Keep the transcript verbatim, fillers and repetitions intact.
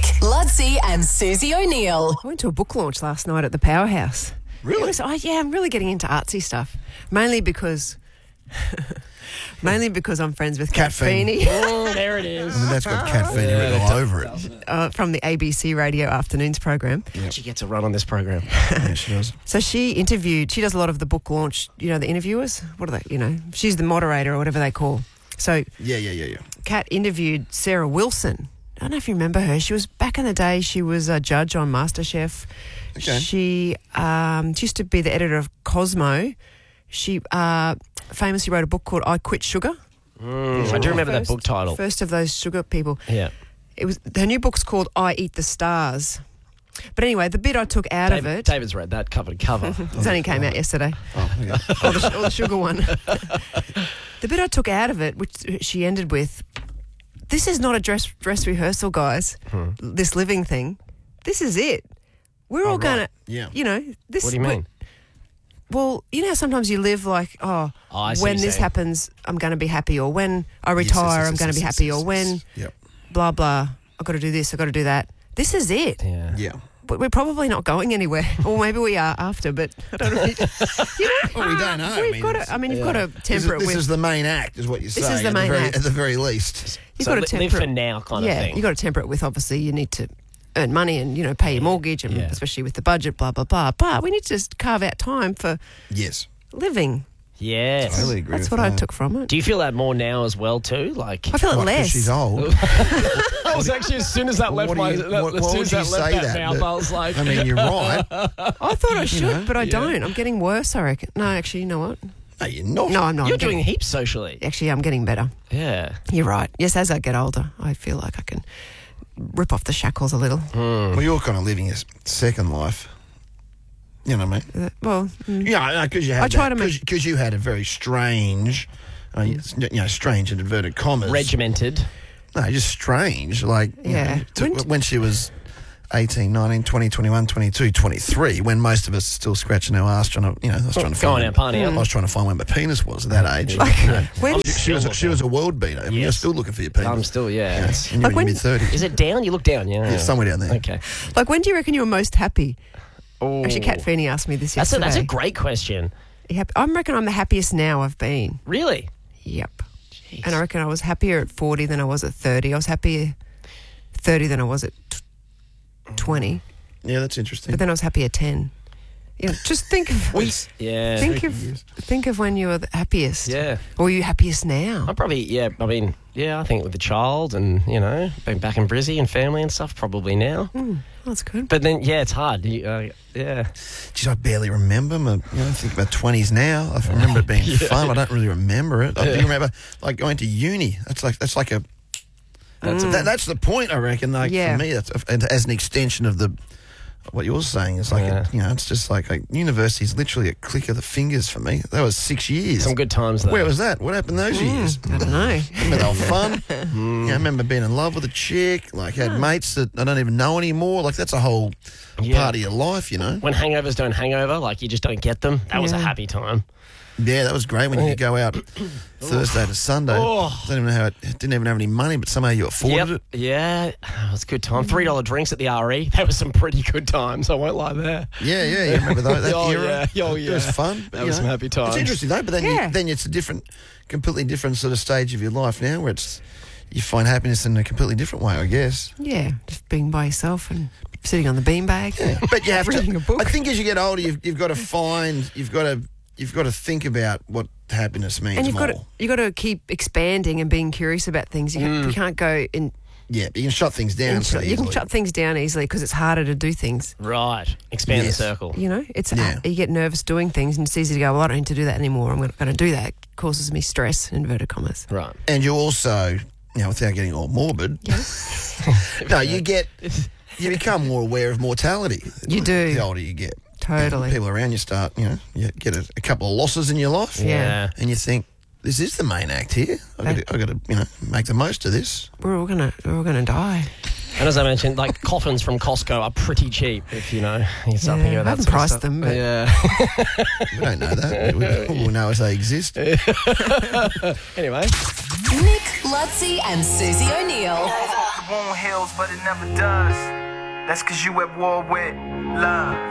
Nick, Ludsey and Susie O'Neill. I went to a book launch last night at the Powerhouse. Really? It was, oh, yeah, I'm really getting into artsy stuff. Mainly because... Mainly because I'm friends with Kat Kat Feeney. Feeney Oh, there it is. I mean, that's got Kat Feeney written all over it. uh, from the A B C Radio Afternoons program. She gets a run on this program. Yeah, she does. So she interviewed, she does a lot of the book launch, you know, the interviewers. What are they, you know? She's the moderator or whatever they call. So Yeah, yeah, yeah, yeah. Kat interviewed Sarah Wilson. I don't know if you remember her. She was, back in the day, she was a judge on MasterChef. Okay. She um, she used to be the editor of Cosmo. She uh, famously wrote a book called I Quit Sugar. Mm, I do remember that First- book title. First of those sugar people. Yeah. It was her new book's called I Eat the Stars. But anyway, the bit I took out David, of it, David's read that cover to cover. it only came out yesterday. Oh, okay. or, the, or the sugar one. The bit I took out of it, which she ended with, this is not a dress dress rehearsal, guys. Hmm. This living thing, this is it. We're all right. gonna, Yeah. you know, this. What do you mean? Well, you know how sometimes you live like, oh, Oh, I see when what you're this saying. happens, I'm going to be happy, or when I Yes, retire, yes, I'm yes, going to be yes, happy, yes, or yes, when yes. Yep. blah blah, I've got to do this, I've got to do that. This is it. Yeah. Yeah. But we're probably not going anywhere, or maybe we are after. But I don't know. You know, Well, we don't know. I We've mean, got it's- to. I mean, you've yeah. got to This is, temper it this with. is the main act, is what you're This saying. is the at main very, act. At the very least. You've So got to li- temper live for it. now kind yeah, of thing. you've got to temper it with, obviously, you need to earn money and, you know, pay your mortgage, and Yeah. especially with the budget, blah, blah, blah. But we need to just carve out time for Yes. living. Yes. Totally agree That's with what I that. took from it. Do you feel that more now as well too? Like I feel it What, 'cause less. she's old. I was actually as soon as that Well, left what my do you- that, what- as why soon would as you that left say that, that? mouth, But- I was like, I mean, you're right. I thought I should, know, but I yeah. don't. I'm getting worse, I reckon. No, actually, you know what? No, you're not. No, I'm not. you're I'm doing getting, heaps socially. actually, I'm getting better. Yeah. You're right. Yes, as I get older, I feel like I can rip off the shackles a little. Well, you're kind of living your second life. You know what I mean? Uh, well, mm. Yeah, because you had I try that, to make- because you had a very strange, uh, you know, strange in inverted commas. Regimented. No, just strange. Like, you Yeah. know, to- When d- when she was eighteen, nineteen, twenty, twenty-one, twenty-two, twenty-three, when most of us are still scratching our ass trying to, you know, I was trying to Going find out partying. I was trying to find where my penis was at that age. Like, You know. when, I'm She still was, a, she looking. was a world beater. I mean, you're Yes. still looking for your penis. I'm still, yeah. Yeah, It's- and you're Like in when- your mid-thirties. Is it down? You look down, yeah. Yeah, somewhere down there. Okay. like, when do you reckon you were most happy? Oh. Actually, Kat Feeney asked me this That's a, yesterday. that's a great question. You happy? I reckon I'm the happiest now I've been. Really? Yep. Jeez. And I reckon I was happier at forty than I was at thirty. I was happier thirty than I was at t- twenty. Yeah, that's interesting. But then I was happy at ten. You know, just think of We, yeah. think of think of when you were the happiest. Yeah. Or are you happiest now? I'm probably, yeah, I mean, yeah, I think with the child and, you know, being back in Brizzy and family and stuff, probably now. Mm, that's good. But then, yeah, it's hard. You, uh, yeah. Geez, I barely remember my, you know, I think about twenties now. I remember it being fun. I don't really remember it. I do remember, like, going to uni. That's like, that's like a, That's that, that's the point, I reckon. Like, Yeah. for me, that's and as an extension of the, what you're saying is like, Yeah. a, you know, it's just like, like university is literally a click of the fingers for me. That was six years. some good times, though. Where was that? What happened those years? I don't know. Remember they were fun. You know, I remember being in love with a chick. Like had mates that I don't even know anymore. Like that's a whole Yeah. part of your life, you know. When hangovers don't hangover, like you just don't get them. That was a Yeah. happy time. Yeah, that was great when you could go out Thursday to Sunday. Oh. I don't even know how it didn't even have any money, but somehow you afforded Yep. it. Yeah, it was a good time. Three dollar drinks at the R E. That was some pretty good times. I won't lie there. Yeah, yeah, you remember that, that Oh, era? yeah. Oh, It was yeah. fun. That you was know. some happy times. It's interesting though, but then Yeah. you, then it's a different, completely different sort of stage of your life now, where it's you find happiness in a completely different way, I guess. Yeah, just being by yourself and sitting on the beanbag. But you have Reading to. a book. I think as you get older, you've, you've got to find, you've got to, you've got to think about what happiness means And you've more. got to you got to keep expanding and being curious about things. You, can, you can't go in. Yeah, but you can shut things down. in so you can easily. shut things down easily because it's harder to do things. Right. Expand Yes. the circle. You know, it's Yeah. you get nervous doing things, and it's easy to go. Well, I don't need to do that anymore. I'm not going to do that. It causes me stress. Inverted commas. Right. And you also, you know, without getting all morbid, no, you get, you become more aware of mortality. You do. The older you get. Totally. People around you start, you know, you get a, a couple of losses in your life. Yeah. And you think, this is the main act here. I've got to, I've got to, you know, make the most of this. We're all gonna we're all gonna die. And as I mentioned, like coffins from Costco are pretty cheap if you know you start Yeah, thinking I about haven't that sort of priced stuff. them, but- Yeah. We don't know that. We, we'll know as they exist. Anyway. Nick, Ludsey and Susie O'Neill. wound heals, but it never does. That's cause you at war with love.